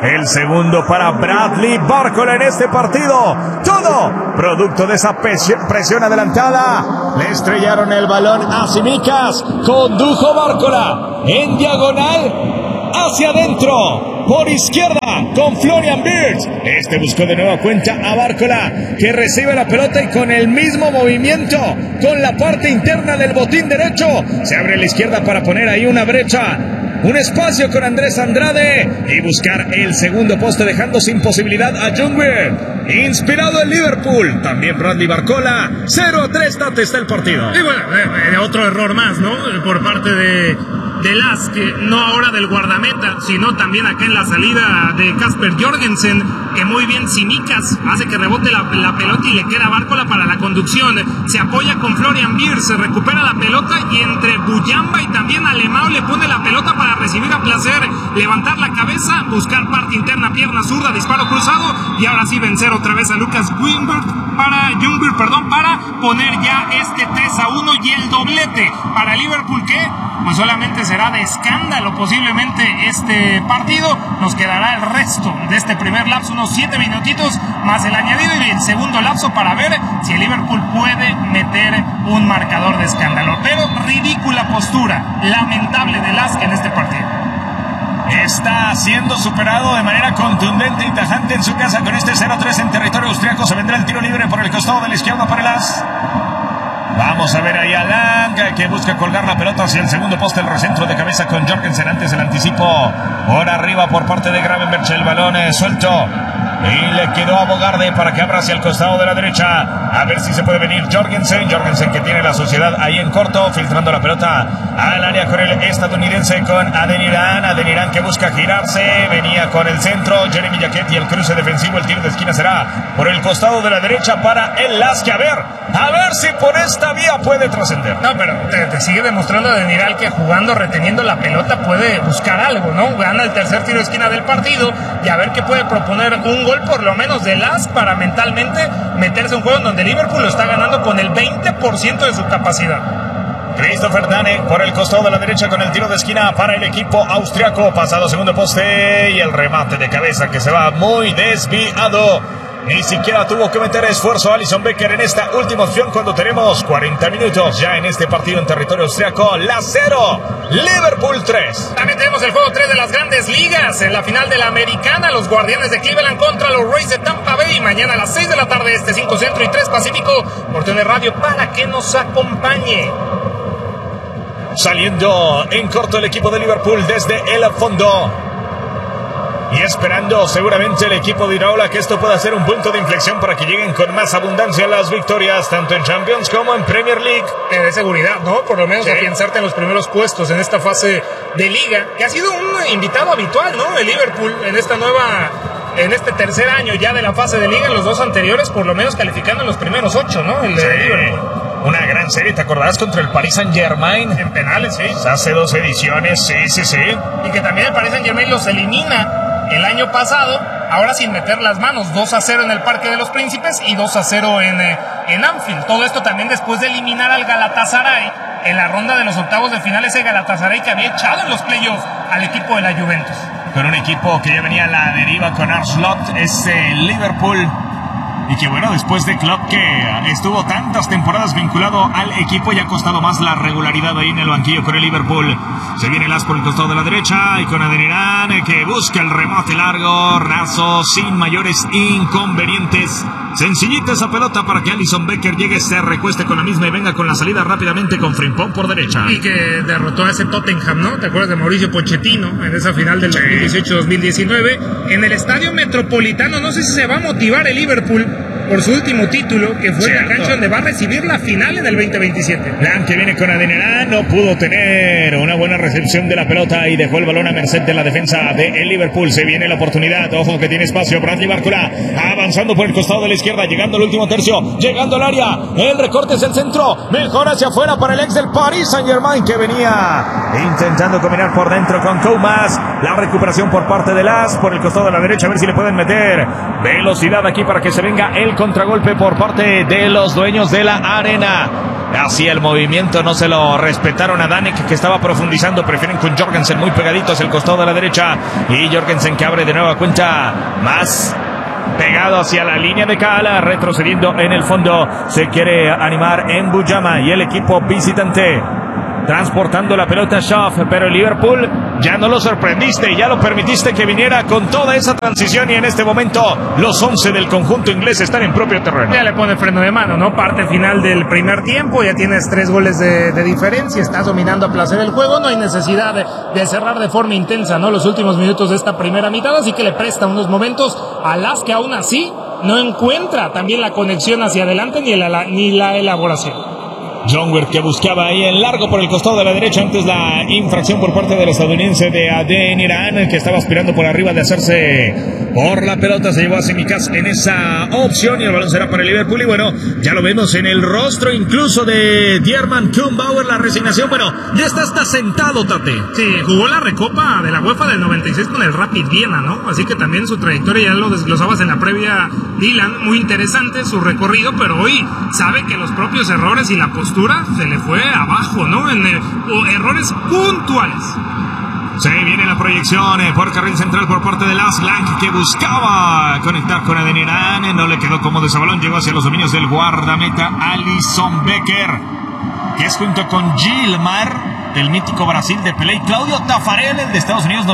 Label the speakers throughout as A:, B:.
A: El segundo para Bradley Barcola en este partido. Todo producto de esa presión adelantada. Le estrellaron el balón a Tsimikas. Condujo Barcola en diagonal hacia adentro. Por izquierda con Florian Wirtz. Este buscó de nueva cuenta a Barcola, que recibe la pelota y con el mismo movimiento, con la parte interna del botín derecho, se abre a la izquierda para poner ahí una brecha, un espacio con Andrés Andrade y buscar el segundo poste, dejando sin posibilidad a Ljungberg. Inspirado el Liverpool, también Bradley Barcola. 0-3 Tate está el partido.
B: Y bueno, otro error más, ¿no? Por parte de Las, que no ahora del guardameta, sino también acá en la salida de Kasper Jorgensen, que muy bien Tsimikas hace que rebote la pelota y le queda Barcola para la conducción. Se apoya con Florian Wirtz, se recupera la pelota y entre Buyamba y también Alemão le pone la pelota para recibir a placer, levantar la cabeza, buscar parte interna, pierna zurda, disparo cruzado y ahora sí vencer otra vez a Lucas Ljungberg para poner ya este 3-1 y el doblete para Liverpool, que pues solamente será de escándalo posiblemente este partido. Nos quedará el resto de este primer lapso, unos 7 minutitos más el añadido y el segundo lapso para ver si el Liverpool puede meter un marcador de escándalo. Pero ridícula postura, lamentable de Lask en este partido.
A: Está siendo superado de manera contundente y tajante en su casa con este 0-3 en territorio austriaco. Se vendrá el tiro libre por el costado de la izquierda para el As. Vamos a ver ahí a Lang, que busca colgar la pelota hacia el segundo poste, el recentro de cabeza con Jorgensen. Antes el anticipo por arriba por parte de Gravenberch, el balón suelto y le quedó a Bogarde para que abra hacia el costado de la derecha. A ver si se puede venir Jorgensen que tiene la sociedad ahí en corto, filtrando la pelota al área con el estadounidense, con Adeniran que busca girarse, venía con el centro Jeremy Jacquet y el cruce defensivo. El tiro de esquina será por el costado de la derecha para el Lask. A ver si por esta vía puede trascender.
B: No, pero te sigue demostrando Adeniran que jugando, reteniendo la pelota, puede buscar algo, ¿no? Gana el tercer tiro de esquina del partido y a ver qué puede proponer un gol por lo menos de Lask para mentalmente meterse en un juego en donde Liverpool lo está ganando con el 20% de su capacidad.
A: Christopher Dane por el costado de la derecha con el tiro de esquina para el equipo austriaco. Pasado segundo poste y el remate de cabeza que se va muy desviado. Ni siquiera tuvo que meter esfuerzo Alisson Becker en esta última opción cuando tenemos 40 minutos ya en este partido en territorio austriaco. Lask 0, Liverpool 3.
B: También tenemos el juego 3 de las grandes ligas. En la final de la americana, los Guardianes de Cleveland contra los Rays de Tampa Bay. Mañana a las 6 de la tarde, 5 Centro y 3 Pacífico, por TUDN Radio, para que nos acompañe.
A: Saliendo en corto el equipo de Liverpool desde el fondo. Y esperando seguramente el equipo de Iraola que esto pueda ser un punto de inflexión para que lleguen con más abundancia las victorias, tanto en Champions como en Premier League.
B: De seguridad, ¿no? Por lo menos afianzarte en los primeros puestos en esta fase de liga, que ha sido un invitado habitual, ¿no? El Liverpool en este tercer año ya de la fase de liga, en los dos anteriores, por lo menos calificando en los primeros 8, ¿no? El Liverpool.
A: Una gran serie, ¿te acordarás? Contra el Paris Saint-Germain.
B: En penales, sí.
A: Hace 2 ediciones, sí.
B: Y que también el Paris Saint-Germain los elimina el año pasado, ahora sin meter las manos, 2-0 en el Parque de los Príncipes y 2-0 en Anfield. Todo esto también después de eliminar al Galatasaray en la ronda de los octavos de final, ese Galatasaray que había echado en los playoffs al equipo de la Juventus.
A: Con un equipo que ya venía a la deriva con Arne Slot, Liverpool. Y que bueno, después de Klopp, que estuvo tantas temporadas vinculado al equipo, y ha costado más la regularidad ahí en el banquillo con el Liverpool. Se viene Las por el costado de la derecha y con Adeniran que busca el remate largo, raso, sin mayores inconvenientes. Sencillita esa pelota para que Alisson Becker llegue, se recueste con la misma y venga con la salida rápidamente con Frimpong por derecha.
B: Y que derrotó a ese Tottenham, ¿no? ¿Te acuerdas de Mauricio Pochettino en esa final del 2018-2019? En el Estadio Metropolitano, no sé si se va a motivar el Liverpool por su último título, que fue en la cancha donde va a recibir la final en el 2027.
A: Lang que viene con Adeniran, no pudo tener una buena recepción de la pelota y dejó el balón a merced de la defensa de el Liverpool. Se viene la oportunidad, ojo que tiene espacio Bradley Barcola, avanzando por el costado de la izquierda, llegando al último tercio, llegando al área, el recorte es el centro, mejor hacia afuera para el ex del Paris Saint-Germain, que venía intentando combinar por dentro con Koumas. La recuperación por parte de Las, por el costado de la derecha, a ver si le pueden meter velocidad aquí para que se venga el contragolpe por parte de los dueños de la arena. hacía el movimiento, no se lo respetaron a Danek, que estaba profundizando. Prefieren con Jorgensen muy pegadito hacia el costado de la derecha, y Jorgensen, que abre de nueva cuenta más pegado hacia la línea de Cala, retrocediendo en el fondo. Se quiere animar en Bujama y el equipo visitante transportando la pelota a Schaff, pero el Liverpool ya no lo sorprendiste, ya lo permitiste que viniera con toda esa transición, y en este momento los 11 del conjunto inglés están en propio terreno.
B: Ya le pone freno de mano, ¿no? Parte final del primer tiempo, ya tienes 3 goles de diferencia, estás dominando a placer el juego, no hay necesidad de cerrar de forma intensa, ¿no? Los últimos minutos de esta primera mitad, así que le presta unos momentos a Las, que aún así no encuentra también la conexión hacia adelante ni la elaboración.
A: John Wirt, que buscaba ahí en largo por el costado de la derecha, antes la infracción por parte del estadounidense de Adeniran, que estaba aspirando por arriba de hacerse por la pelota. Se llevó a Tsimikas en esa opción, y el balón será para el Liverpool. Y bueno, ya lo vemos en el rostro incluso de Dierman Kuhnbauer, la resignación. Bueno, ya está sentado, Tate.
B: Sí, jugó la Recopa de la UEFA del 96 con el Rapid Viena, ¿no? Así que también su trayectoria ya lo desglosabas en la previa, Dylan. Muy interesante su recorrido, pero hoy sabe que los propios errores y la postura se le fue abajo, ¿no? Errores puntuales.
A: Sí, viene la proyección por carril central por parte de Las Lang, que buscaba conectar con Adeniran, no le quedó cómodo ese balón, llegó hacia los dominios del guardameta Alisson Becker, que es junto con Gilmar, del mítico Brasil de Pelé, y Claudio Taffarel, el de Estados Unidos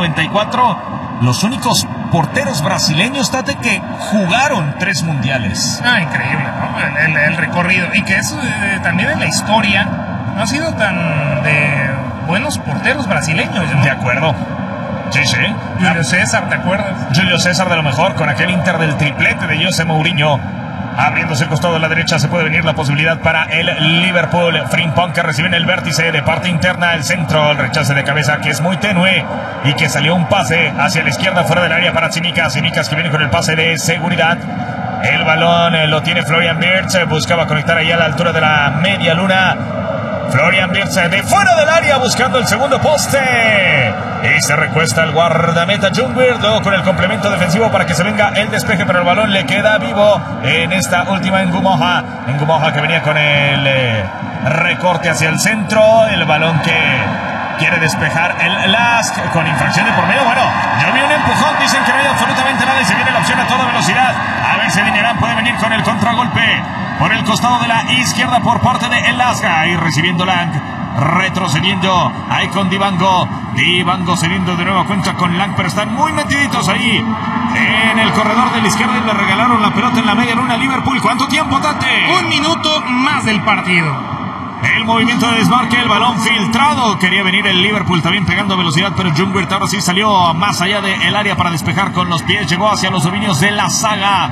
A: 94, los únicos porteros brasileños, Tate, que jugaron 3 mundiales.
B: Increíble, ¿no? El recorrido, y que es también en la historia no ha sido tan de buenos porteros brasileños, ¿no?
A: De acuerdo. Sí.
B: Julio César, ¿te acuerdas?
A: Julio César, de lo mejor, con aquel Inter del triplete de José Mourinho. Abriéndose el costado de la derecha, se puede venir la posibilidad para el Liverpool. Frimpong, que recibe en el vértice de parte interna, el centro, el rechace de cabeza, que es muy tenue, y que salió un pase hacia la izquierda fuera del área para Tsimikas, que viene con el pase de seguridad. El balón lo tiene Florian Wirtz, buscaba conectar ahí a la altura de la media luna. Florian Wirtz de fuera del área buscando el segundo poste, y se recuesta el guardameta John Wirt, luego con el complemento defensivo para que se venga el despeje, pero el balón le queda vivo en esta última Ngumoha, que venía con el recorte hacia el centro. El balón que quiere despejar el Lask con infracción de por medio. Bueno, yo vi un empujón, dicen que no hay absolutamente nada, y se viene la opción a toda velocidad. A ver si Adeniran puede venir con el contragolpe por el costado de la izquierda por parte de El Lask, y recibiendo Lang, retrocediendo ahí con Dibango cediendo de nuevo cuenta con Lang, pero están muy metiditos ahí en el corredor de la izquierda, y le regalaron la pelota en la media luna a Liverpool. ¿Cuánto tiempo, Tate?
B: 1 minuto más del partido.
A: El movimiento de desmarque, el balón filtrado. Quería venir el Liverpool también pegando velocidad, pero John Wirt ahora sí salió más allá del área para despejar con los pies. Llegó hacia los dominios de la saga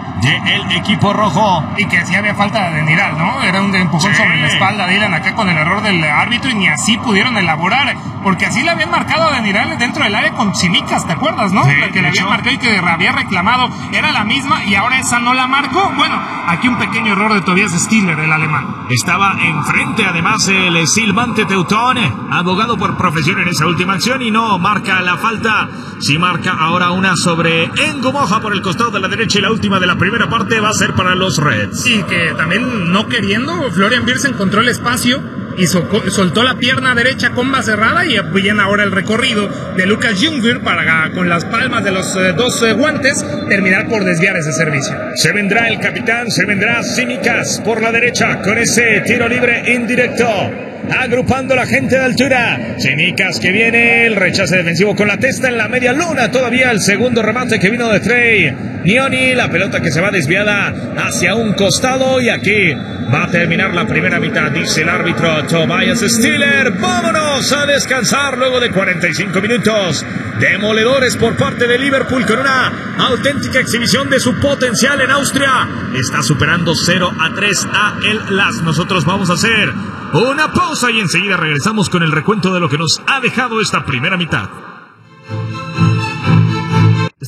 A: del equipo rojo.
B: Y que sí había falta de Niral, ¿no? Era un empujón sobre la espalda de Dylan acá con el error del árbitro, y ni así pudieron elaborar, porque así le habían marcado a Niral dentro del área con Tsimikas, ¿te acuerdas, no?
A: Sí,
B: la que le habían marcado y que había reclamado era la misma, y ahora esa no la marcó. Bueno, aquí un pequeño error de Tobias Stiller, el alemán.
A: Estaba enfrente además el silbante teutón, abogado por profesión en esa última acción, y no marca la falta. Sí marca ahora una sobre Ngumoha por el costado de la derecha, y la última de la primera parte va a ser para los Reds.
B: Sí, que también no queriendo, Florian Wirtz encontró el espacio y soltó la pierna derecha con comba cerrada, y viene ahora el recorrido de Lucas Ljungberg para, con las palmas de los 2 guantes, terminar por desviar ese servicio.
A: Se vendrá el capitán, se vendrá Tsimikas por la derecha con ese tiro libre indirecto, agrupando la gente de altura. Tsimikas, que viene, el rechace defensivo con la testa en la media luna, todavía el segundo remate que vino de Trey Nioni, la pelota que se va desviada hacia un costado, y aquí va a terminar la primera mitad, dice el árbitro Tobias Stiller. Vámonos a descansar luego de 45 minutos demoledores por parte de Liverpool, con una auténtica exhibición de su potencial en Austria. Está superando 0-3 a el Lask. Nosotros vamos a hacer una pausa y enseguida regresamos con el recuento de lo que nos ha dejado esta primera mitad.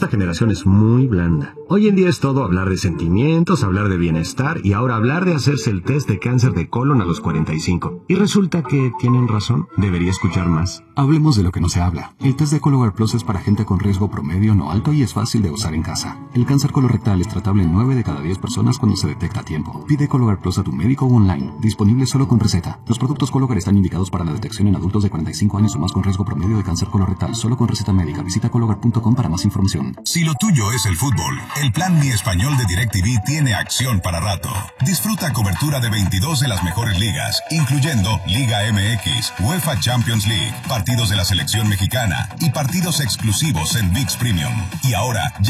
C: esta generación es muy blanda. Hoy en día es todo hablar de sentimientos, hablar de bienestar y ahora hablar de hacerse el test de cáncer de colon a los 45. Y resulta que tienen razón. Debería escuchar más.
D: Hablemos de lo que no se habla. El test de Cologuard Plus es para gente con riesgo promedio no alto y es fácil de usar en casa. El cáncer colorectal es tratable en 9 de cada 10 personas cuando se detecta a tiempo. Pide Cologuard Plus a tu médico o online. Disponible solo con receta. Los productos Cologuard están indicados para la detección en adultos de 45 años o más con riesgo promedio de cáncer colorectal. Solo con receta médica. Visita Cologuard.com para más información.
E: Si lo tuyo es el fútbol, el plan Mi Español de DirecTV tiene acción para rato. Disfruta cobertura de 22 de las mejores ligas, incluyendo Liga MX, UEFA Champions League, partidos de la selección mexicana y partidos exclusivos en ViX Premium. Y ahora